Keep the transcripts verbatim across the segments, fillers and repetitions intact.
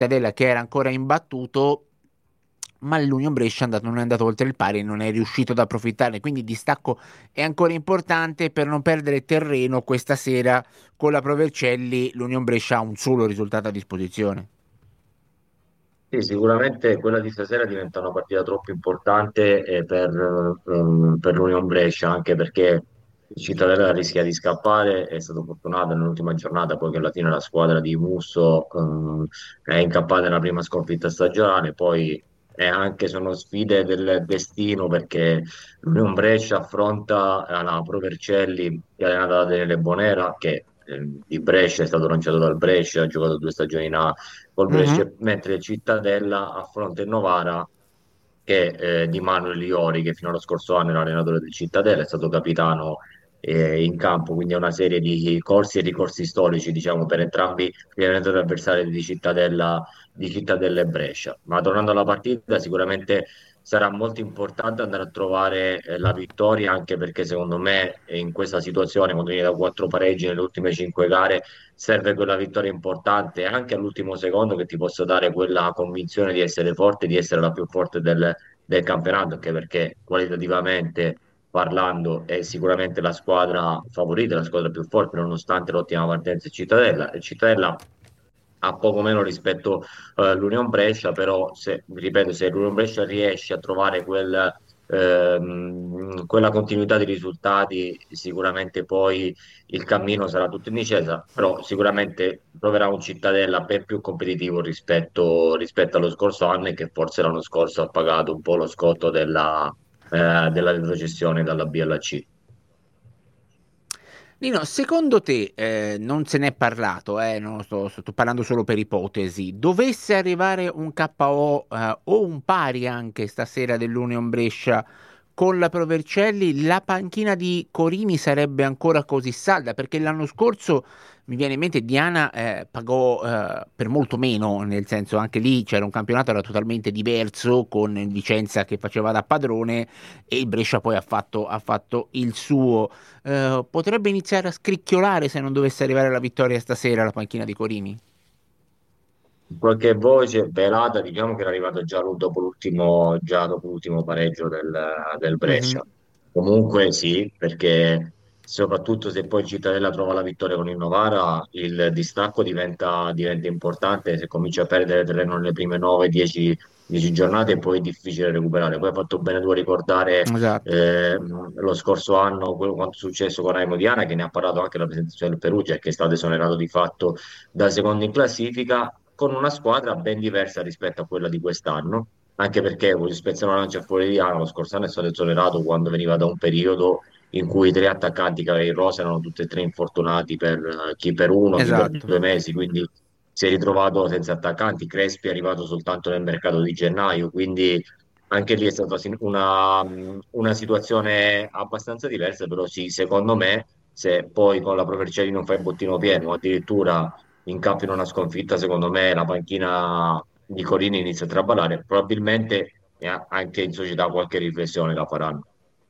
Cittadella che era ancora imbattuto, ma l'Union Brescia è andato- non è andato oltre il pari e non è riuscito ad approfittarne, quindi il distacco è ancora importante per non perdere terreno questa sera con la Pro Vercelli. L'Union Brescia ha un solo risultato a disposizione. Sì, sicuramente quella di stasera diventa una partita troppo importante eh, per, ehm, per l'Union Brescia, anche perché il Cittadella rischia di scappare, è stato fortunato nell'ultima giornata, poi che alla fine la squadra di Musso ehm, è incappata nella prima sconfitta stagionale, poi è anche sono sfide del destino perché l'Union Brescia affronta eh, la Pro Vercelli, che è allenata da Daniele Bonera, che eh, di Brescia è stato lanciato dal Brescia, ha giocato due stagioni in A col Mhm. Brescia, mentre Cittadella affronta il Novara che è di Manuel Liori, che fino allo scorso anno era allenatore del Cittadella, è stato capitano eh, in campo, quindi è una serie di corsi e ricorsi storici, diciamo, per entrambi gli allenatori avversari di Cittadella, di Cittadella e Brescia. Ma tornando alla partita, sicuramente sarà molto importante andare a trovare eh, la vittoria, anche perché secondo me eh, in questa situazione, quando viene da quattro pareggi nelle ultime cinque gare, serve quella vittoria importante anche all'ultimo secondo che ti possa dare quella convinzione di essere forte, di essere la più forte del, del campionato, anche perché qualitativamente parlando è sicuramente la squadra favorita, la squadra più forte, nonostante l'ottima partenza di Cittadella. E Cittadella ha poco meno rispetto eh, all'Union Brescia, però se, ripeto, se l'Union Brescia riesce a trovare quel, ehm, quella continuità di risultati, sicuramente poi il cammino sarà tutto in discesa, però sicuramente troverà un Cittadella ben più competitivo rispetto, rispetto allo scorso anno e che forse l'anno scorso ha pagato un po' lo scotto della, eh, della retrocessione dalla B alla C. Nino, secondo te, eh, non se n'è parlato, eh, non sto, sto parlando solo per ipotesi, dovesse arrivare un K O eh, o un pari anche stasera dell'Union Brescia con la Provercelli, la panchina di Corini sarebbe ancora così salda? Perché l'anno scorso, mi viene in mente, Diana eh, pagò eh, per molto meno, nel senso anche lì c'era un campionato era totalmente diverso, con il Vicenza che faceva da padrone e il Brescia poi ha fatto, ha fatto il suo. Eh, potrebbe iniziare a scricchiolare se non dovesse arrivare la vittoria stasera alla panchina di Corini. Qualche voce velata, diciamo che era arrivato già lu- dopo l'ultimo già dopo l'ultimo pareggio del, del Mhm. Brescia. Comunque sì, perché soprattutto se poi Cittadella trova la vittoria con il Novara, il distacco diventa, diventa importante, se comincia a perdere terreno nelle prime nove dieci giornate, poi è difficile recuperare. Poi ha fatto bene tu a ricordare Esatto. eh, lo scorso anno quello quanto è successo con Raimo Diana, che ne ha parlato anche la presentazione del Perugia, e che è stato esonerato di fatto da secondo in classifica con una squadra ben diversa rispetto a quella di quest'anno, anche perché lo Spezia lancia fuori di Ano lo scorso anno è stato esonerato quando veniva da un periodo in cui i tre attaccanti che aveva in rosa erano tutti e tre infortunati per eh, chi per uno, chi per Esatto. due mesi, quindi si è ritrovato senza attaccanti. Crespi è arrivato soltanto nel mercato di gennaio, quindi anche lì è stata sin- una, una situazione abbastanza diversa, però sì, secondo me, se poi con la Pro Vercelli non fai il bottino pieno, o addirittura incappi in una sconfitta, secondo me la panchina di Corini inizia a traballare, probabilmente e a- anche in società qualche riflessione la faranno.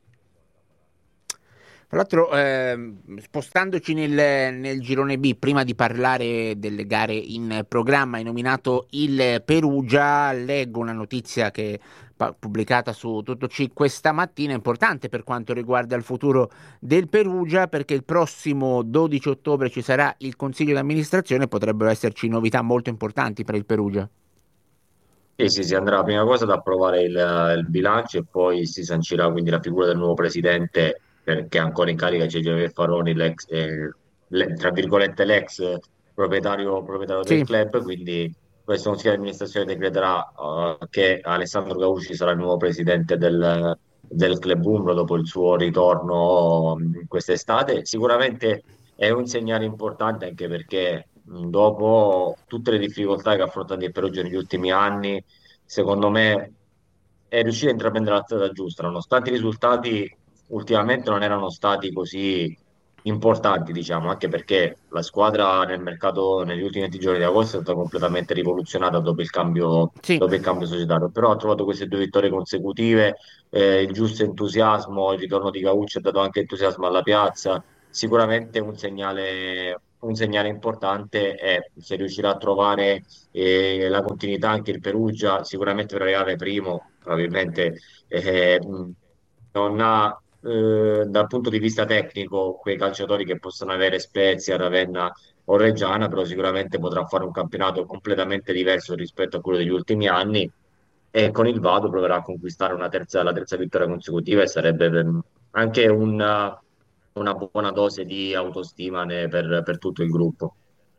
Tra l'altro, ehm, spostandoci nel, nel girone B, prima di parlare delle gare in programma, hai nominato il Perugia. Leggo una notizia che pa- pubblicata su Tutto C questa mattina, importante per quanto riguarda il futuro del Perugia, perché il prossimo dodici ottobre ci sarà il consiglio d'amministrazione e potrebbero esserci novità molto importanti per il Perugia. Sì, sì, si andrà prima cosa ad approvare il, il bilancio e poi si sancirà quindi la figura del nuovo presidente, perché è ancora in carica c'è Giovanni Faroni, l'ex, eh, le- tra virgolette l'ex proprietario, proprietario del Sì. club, quindi questo consiglio di amministrazione decreterà eh, che Alessandro Gaucci sarà il nuovo presidente del, del club umbro dopo il suo ritorno mh, quest'estate. Sicuramente è un segnale importante anche perché mh, dopo tutte le difficoltà che ha affrontato il Perugia negli ultimi anni, secondo me è riuscito a intraprendere la strada giusta, nonostante i risultati ultimamente non erano stati così importanti, diciamo, anche perché la squadra nel mercato negli ultimi venti giorni di agosto è stata completamente rivoluzionata dopo il cambio, Sì. dopo il cambio societario, però ha trovato queste due vittorie consecutive, eh, il giusto entusiasmo, il ritorno di Caucci ha dato anche entusiasmo alla piazza, sicuramente un segnale un segnale importante è se riuscirà a trovare eh, la continuità anche il Perugia, sicuramente per arrivare primo, probabilmente eh, mh, non ha eh, dal punto di vista tecnico quei calciatori che possono avere Spezia, Ravenna o Reggiana, però sicuramente potrà fare un campionato completamente diverso rispetto a quello degli ultimi anni e con il Vado proverà a conquistare una terza, la terza vittoria consecutiva e sarebbe per- anche una, una buona dose di autostima ne- per, per tutto il gruppo.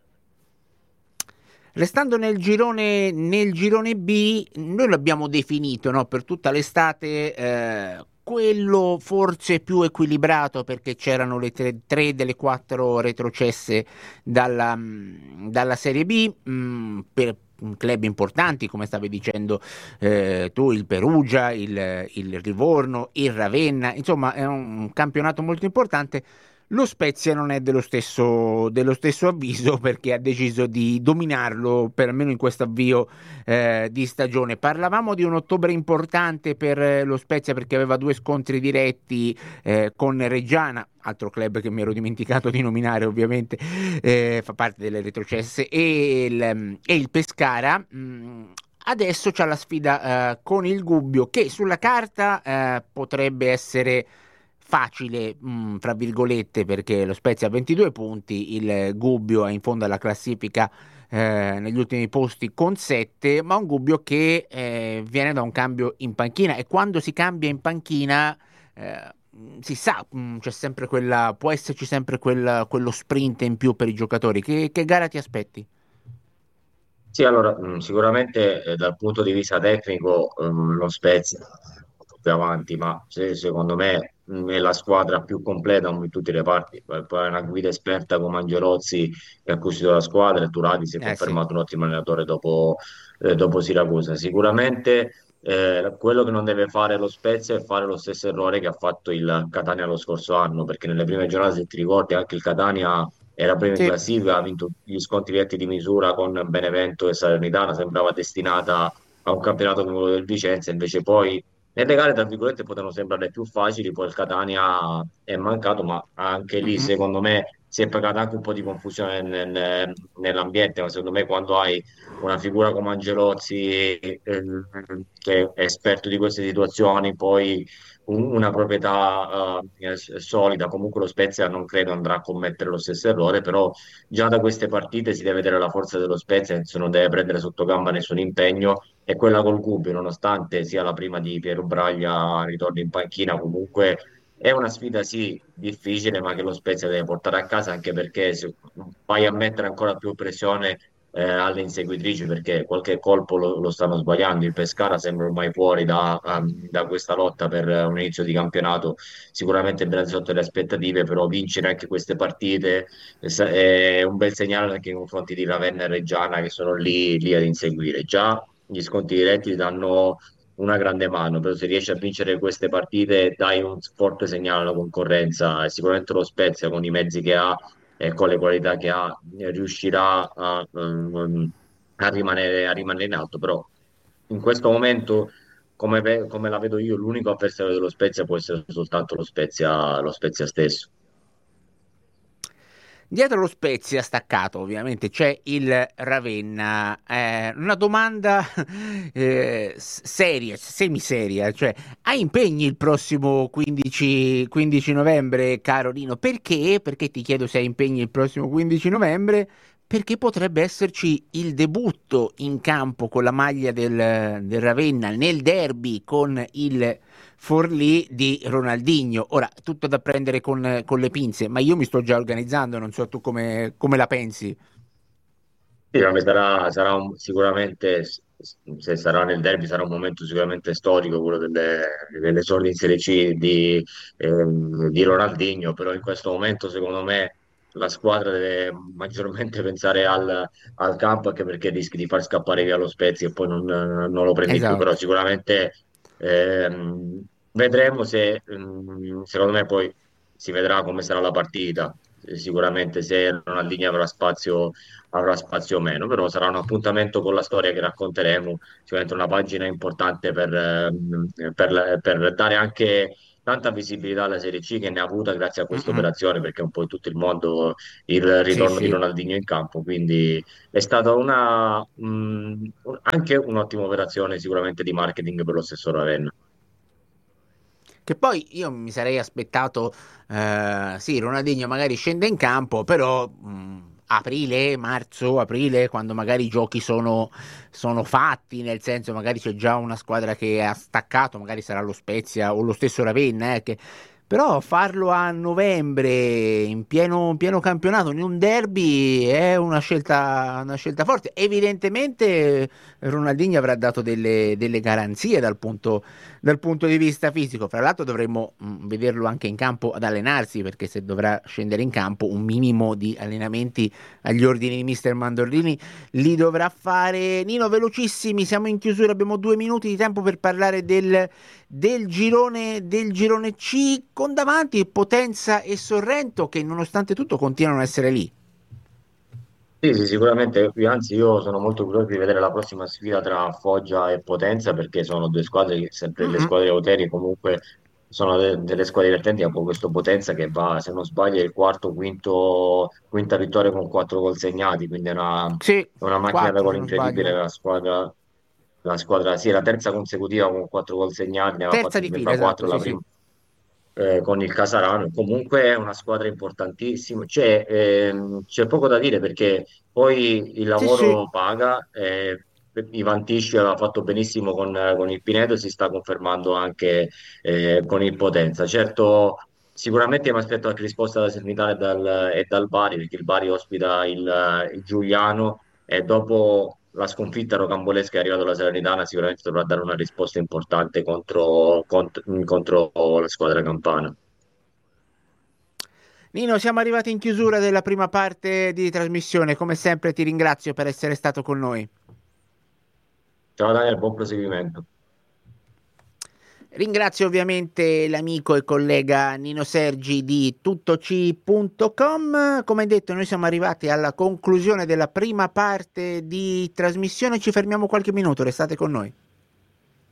Restando nel girone, nel girone B, noi l'abbiamo definito, no, per tutta l'estate, eh, quello forse più equilibrato perché c'erano le tre, tre delle quattro retrocesse dalla, mh, dalla Serie B, mh, per club importanti, come stavi dicendo eh, tu, il Perugia, il, il Livorno, il Ravenna, insomma è un campionato molto importante. Lo Spezia non è dello stesso, dello stesso avviso perché ha deciso di dominarlo per almeno in questo avvio eh, di stagione. Parlavamo di un ottobre importante per eh, lo Spezia perché aveva due scontri diretti eh, con Reggiana, altro club che mi ero dimenticato di nominare ovviamente, eh, fa parte delle retrocesse, e il, e il Pescara. Mh, Adesso c'è la sfida eh, con il Gubbio che sulla carta eh, potrebbe essere facile, mh, fra virgolette, perché lo Spezia ha ventidue punti, il Gubbio è in fondo alla classifica eh, negli ultimi posti con sette, ma un Gubbio che eh, viene da un cambio in panchina e quando si cambia in panchina eh, si sa, mh, c'è sempre quella, può esserci sempre quel- quello sprint in più per i giocatori. Che, che gara ti aspetti? Sì, allora, mh, sicuramente eh, dal punto di vista tecnico ehm, lo Spezia è più avanti, ma se- secondo me mh, è la squadra più completa in tutte le parti. Poi poi è una guida esperta come Angelozzi che ha acquisito la squadra e Turati si è Eh sì. confermato un ottimo allenatore dopo, eh, dopo Siracusa. Sicuramente eh, quello che non deve fare lo Spezia è fare lo stesso errore che ha fatto il Catania lo scorso anno, perché nelle prime giornate, se ti ricordi, anche il Catania era prima in Sì. classifica, ha vinto gli scontri diretti di misura con Benevento e Salernitana, sembrava destinata a un campionato come quello del Vicenza, invece poi nelle gare, tra virgolette, potevano sembrare più facili, poi il Catania è mancato, ma anche lì, Mm-mm. secondo me, si è pagata anche un po' di confusione nel- nel- nell'ambiente, ma secondo me quando hai una figura come Angelozzi, eh, che è esperto di queste situazioni, poi un- una proprietà eh, s- solida. Comunque lo Spezia non credo andrà a commettere lo stesso errore, però già da queste partite si deve vedere la forza dello Spezia, che non deve prendere sotto gamba nessun impegno, e quella col Gubbio, nonostante sia la prima di Piero Braglia, ritorni in panchina, comunque è una sfida sì difficile, ma che lo Spezia deve portare a casa, anche perché se vai a mettere ancora più pressione eh, alle inseguitrici perché qualche colpo lo, lo stanno sbagliando. Il Pescara sembra ormai fuori da, um, da questa lotta per un inizio di campionato, sicuramente ben sotto le aspettative, però vincere anche queste partite è sa- è un bel segnale anche nei confronti di Ravenna e Reggiana che sono lì, lì ad inseguire. Già gli sconti diretti ti danno una grande mano, però se riesci a vincere queste partite dai un forte segnale alla concorrenza e sicuramente lo Spezia con i mezzi che ha e con le qualità che ha eh, riuscirà a, ehm, a rimanere, a rimanere in alto, però in questo momento, come, ve- come la vedo io, l'unico avversario dello Spezia può essere soltanto lo Spezia, lo Spezia stesso. Dietro lo Spezia staccato, ovviamente, c'è il Ravenna. Eh, una domanda eh, s- seria, semiseria, cioè hai impegni il prossimo quindici, quindici novembre, Carolino? Perché? Perché ti chiedo se hai impegni il prossimo quindici novembre? Perché potrebbe esserci il debutto in campo con la maglia del, del Ravenna nel derby con il Forlì di Ronaldinho. Ora, tutto da prendere con, con le pinze, ma io mi sto già organizzando, non so tu come, come la pensi. Sì, vabbè, sarà, sarà un- sicuramente, s- se sarà nel derby, sarà un momento sicuramente storico, quello delle, delle esordi in Serie C di, ehm, di Ronaldinho, però in questo momento secondo me la squadra deve maggiormente pensare al, al campo, anche perché rischi di far scappare via lo Spezia e poi non, non lo prendi più, però Esatto. sicuramente ehm, vedremo se, ehm, secondo me poi si vedrà come sarà la partita, sicuramente se Ronaldinho avrà spazio avrà spazio o meno, però sarà un appuntamento con la storia che racconteremo, sicuramente una pagina importante per, ehm, per, per dare anche tanta visibilità alla Serie C che ne ha avuta grazie a questa Mm-mm. operazione, perché un po' in tutto il mondo il Sì, ritorno di sì. Ronaldinho in campo, quindi è stata una, mh, anche un'ottima operazione sicuramente di marketing per lo stesso Ravenna. Che poi io mi sarei aspettato, eh, sì, Ronaldinho magari scende in campo, però mh, aprile, marzo, aprile, quando magari i giochi sono, sono fatti, nel senso magari c'è già una squadra che ha staccato, magari sarà lo Spezia o lo stesso Ravenna, eh, che... però farlo a novembre in pieno, in pieno campionato, in un derby, è una scelta, una scelta forte. Evidentemente Ronaldinho avrà dato delle, delle garanzie dal punto dal punto di vista fisico. Fra l'altro dovremmo mh, vederlo anche in campo ad allenarsi, perché se dovrà scendere in campo un minimo di allenamenti agli ordini di mister Mandorlini li dovrà fare. Nino, velocissimi, siamo in chiusura, abbiamo due minuti di tempo per parlare del, del girone, del girone C, con davanti Potenza e Sorrento che nonostante tutto continuano ad essere lì. Sì, sì, sicuramente, io- anzi io sono molto curioso di vedere la prossima sfida tra Foggia e Potenza perché sono due squadre, che- sempre le Mm-mm. squadre Oteri comunque sono de- delle squadre divertenti, anche questo Potenza che va, se non sbaglio, è il quarto, quinto, quinta vittoria con quattro gol segnati, quindi è una, Sì, è una macchina da quattro gol se non incredibile, sbaglio. la squadra, la squadra, sì, è la terza consecutiva con quattro gol segnati, ne aveva Terza fatti, di mi fila, sembra quattro esatto, la sì, prima sì. eh, con il Casarano. Comunque è una squadra importantissima. C'è ehm, c'è poco da dire perché poi il Sì, sì. lavoro paga. eh, Ivan Tisci aveva fatto benissimo con, con il Pineto e si sta confermando anche eh, con il Potenza. Certo, sicuramente mi aspetto anche risposta da Salernitana e dal, e dal Bari, perché il Bari ospita il, il Giuliano e dopo la sconfitta rocambolesca che è arrivata alla Salernitana sicuramente dovrà dare una risposta importante contro, contro, contro la squadra campana. Nino, siamo arrivati in chiusura della prima parte di trasmissione. Come sempre ti ringrazio per essere stato con noi. Ciao Daniel, buon proseguimento. Ringrazio ovviamente l'amico e collega Nino Sergi di tuttoci punto com. Come detto, noi siamo arrivati alla conclusione della prima parte di trasmissione. Ci fermiamo qualche minuto, restate con noi.